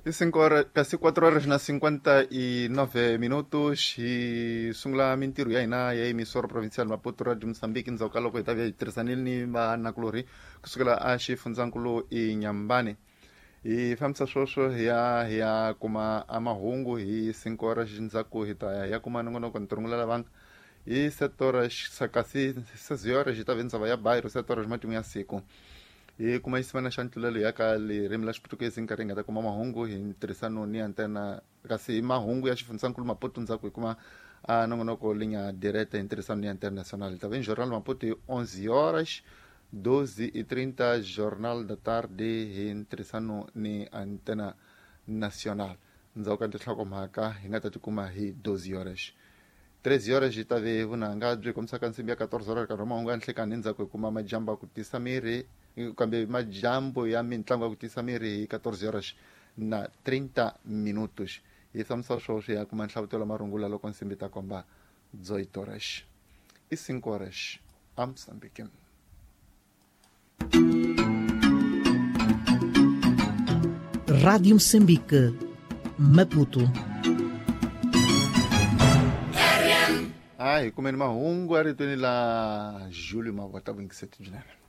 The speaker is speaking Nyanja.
Kasi 4 horas na 59 minutos e sungla mintiru ya ina ya emissora provincial Maputo Radio Moçambique ndzauka loko itavya tirhisanile ni vanakulori kusukela a xifundzakulu i Nyambane hi fambisa swoswo hiya kuma a mahungu hi 5 horas ndzhaku hi ta ya kuma nongonoko ntirungulela vanga hi 7 horas kasi 6 horas hi ta vendzava ya bayiro 7 horas matimu ya siku hi kuma isimana xa ntlulelo ya ka ririmi la xiputukezi nkarhi hi nga ta kuma mahungu hi ntirhisano ni antena kasi hi mahungu ya xifundzankulu Maputo ndzhaku hi kuma a nongonoko linha direta hi ntirhisano ni antena nacional hi ta ve jornal Maputo hi 11 horas 12h30 jornal da tarde hi ntirhisano ni antena nacional ndzhaku ka tinhlokomhaka hi nga ta tikuma hi 12 horas 13 horas hi ta ve vunanga byi kombisaka nsimbi ya 14 horas karhi mahungu ya nhlekani ndzhaku hi kuma majambu ya ku tisa miri kambe majambu ya mitlangu ya ku tisa miri hi 14 horas na 30 minutos hi hlamusela swoswo ya kuma nhlavutelo marungula loko nsimbi ta komba 18 horas i 5 horas a Moçambique. Rádio Moçambique, Maputo. Hi kumeni mahungu ya ritweni la Júlio Mavota 27 de janeiro.